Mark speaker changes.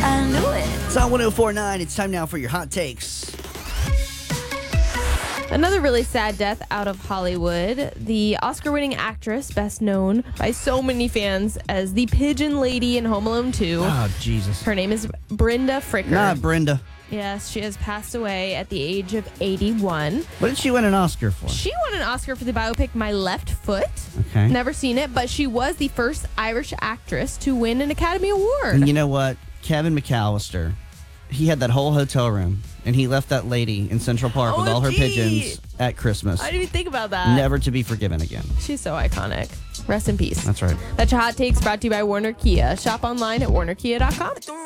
Speaker 1: I knew it.
Speaker 2: It's on 104.9. It's time now for your hot takes.
Speaker 3: Another really sad death out of Hollywood. The Oscar-winning actress, best known by so many fans as the Pigeon Lady in Home Alone 2.
Speaker 2: Oh, Jesus.
Speaker 3: Her name is Brenda Fricker.
Speaker 2: Not Brenda.
Speaker 3: Yes, she has passed away at the age of 81.
Speaker 2: What did she win an Oscar for?
Speaker 3: She won an Oscar for the biopic My Left Foot.
Speaker 2: Okay.
Speaker 3: Never seen it, but she was the first Irish actress to win an Academy Award.
Speaker 2: And you know what? Kevin McAllister, he had that whole hotel room, and he left that lady in Central Park with all her pigeons at Christmas.
Speaker 3: I didn't even think about that.
Speaker 2: Never to be forgiven again.
Speaker 3: She's so iconic. Rest in peace.
Speaker 2: That's right.
Speaker 3: That's your hot takes brought to you by Warner Kia. Shop online at warnerkia.com.